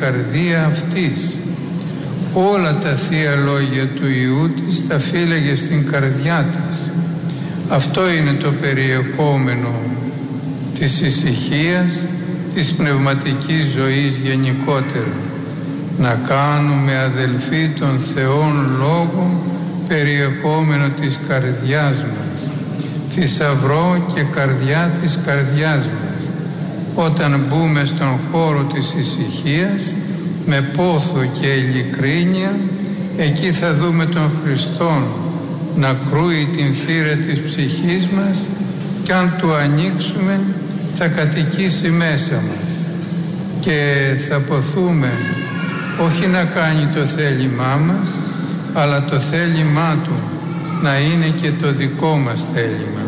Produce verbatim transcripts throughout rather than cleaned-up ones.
καρδία αυτής. Όλα τα θεία λόγια του Υιού της τα φύλαγε στην καρδιά της. Αυτό είναι το περιεχόμενο της ησυχίας, της πνευματικής ζωής γενικότερα. Να κάνουμε, αδελφοί, των Θεών λόγων περιεχόμενο της καρδιάς μας, θησαυρό και καρδιά της καρδιάς μας. Όταν μπούμε στον χώρο της ησυχίας με πόθο και ειλικρίνεια, εκεί θα δούμε τον Χριστόν να κρούει την θύρα της ψυχής μας, και αν του ανοίξουμε θα κατοικήσει μέσα μας και θα ποθούμε όχι να κάνει το θέλημά μας, αλλά το θέλημά του να είναι και το δικό μας θέλημα.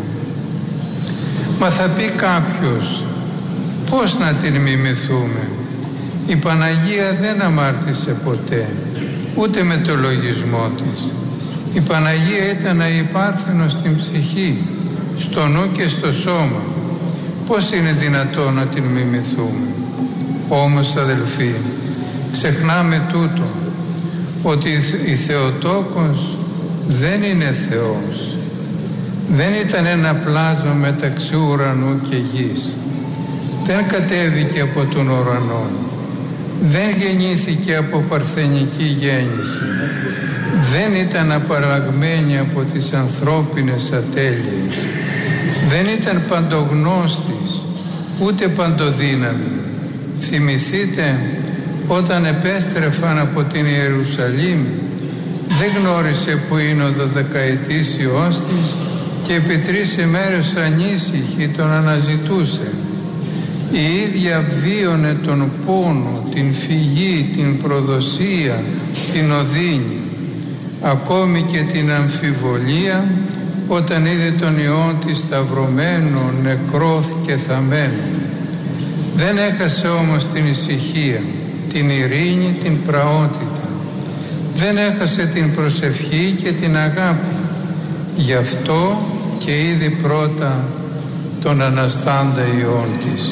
Μα θα πει κάποιος, πώς να την μιμηθούμε? Η Παναγία δεν αμάρτησε ποτέ, ούτε με το λογισμό της. Η Παναγία ήταν αϋπάρθενος στην ψυχή, στο νου και στο σώμα. Πώς είναι δυνατόν να την μιμηθούμε? Όμως, αδελφοί, ξεχνάμε τούτο, ότι η Θεοτόκος δεν είναι Θεός. Δεν ήταν ένα πλάσμα μεταξύ ουρανού και γης. Δεν κατέβηκε από τον ουρανό. Δεν γεννήθηκε από παρθενική γέννηση. Δεν ήταν απαραγμένη από τις ανθρώπινες ατέλειες. Δεν ήταν παντογνώστης, ούτε παντοδύναμη. Θυμηθείτε, όταν επέστρεφαν από την Ιερουσαλήμ, δεν γνώρισε που είναι ο δωδεκαετής Υιός της και επί τρεις ημέρες ανήσυχη τον αναζητούσε. Η ίδια βίωνε τον πόνο, την φυγή, την προδοσία, την οδύνη, ακόμη και την αμφιβολία, όταν είδε τον Υιό της σταυρωμένο, νεκρό και θαμμένο. Δεν έχασε όμως την ησυχία, την ειρήνη, την πραότητα. Δεν έχασε την προσευχή και την αγάπη. Γι' αυτό και είδε πρώτα τον αναστάντα Υιόν της.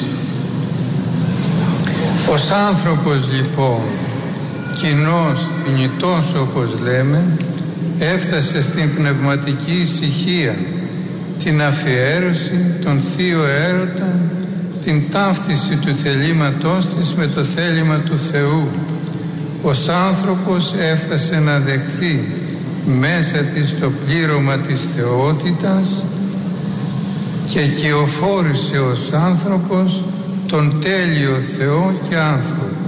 Ως άνθρωπος λοιπόν, κοινός, θνητός όπως λέμε, έφτασε στην πνευματική ησυχία, την αφιέρωση, τον θείο έρωτα, την ταύτιση του θελήματός της με το θέλημα του Θεού. Ως άνθρωπος έφτασε να δεχθεί μέσα της το πλήρωμα της θεότητας και κυοφόρησε ως άνθρωπος τον τέλειο Θεό και άνθρωπο.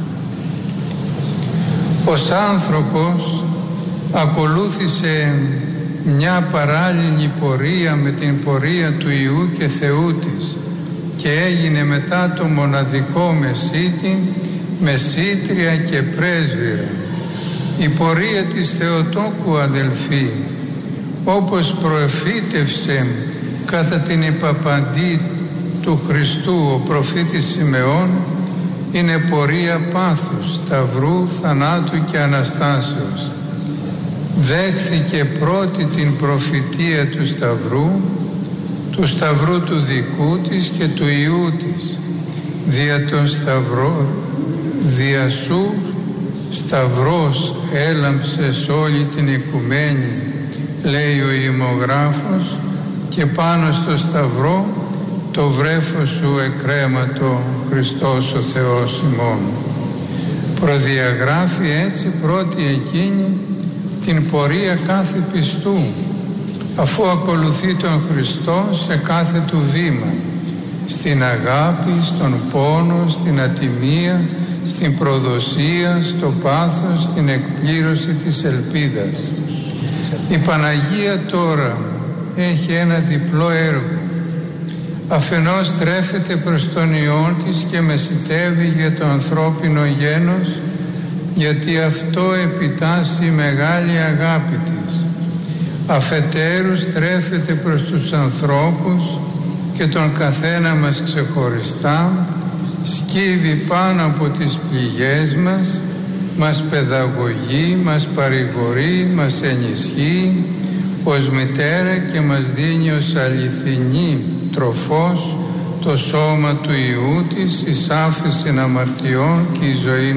Ως άνθρωπος ακολούθησε μια παράλληλη πορεία με την πορεία του Υιού και Θεού της και έγινε μετά το μοναδικό Μεσίτη, Μεσίτρια και Πρέσβυρα. Η πορεία της Θεοτόκου, αδελφοί, όπως προεφήτευσε κατά την υπαπαντή του Χριστού ο προφήτης Σιμεών, είναι πορεία πάθους, σταυρού, θανάτου και Αναστάσεως. Δέχθηκε πρώτη την προφητεία του σταυρού, του σταυρού του δικού της και του Υιού της. Δια τον σταυρό, δια σου σταυρός έλαμψε σ' όλη την οικουμένη, λέει ο ημωγράφος, και πάνω στο σταυρό το βρέφος σου εκρέματο, Χριστός ο Θεός ημών. Προδιαγράφει έτσι πρώτη εκείνη την πορεία κάθε πιστού, αφού ακολουθεί τον Χριστό σε κάθε του βήμα, στην αγάπη, στον πόνο, στην ατιμία, στην προδοσία, στο πάθος, στην εκπλήρωση της ελπίδας. Η Παναγία τώρα έχει ένα διπλό έργο. Αφενός στρέφεται προς τον Υιόν της και μεσητεύει για το ανθρώπινο γένος, γιατί αυτό επιτάσσει η μεγάλη αγάπη της. Αφετέρου στρέφεται προς τους ανθρώπους και τον καθένα μας ξεχωριστά, σκύβει πάνω από τις πληγές μας, μας παιδαγωγεί, μας παρηγορεί, μας ενισχύει ως μητέρα και μας δίνει ως αληθινή τροφός το σώμα του Υιού της, εις άφεσιν αμαρτιών και η ζωή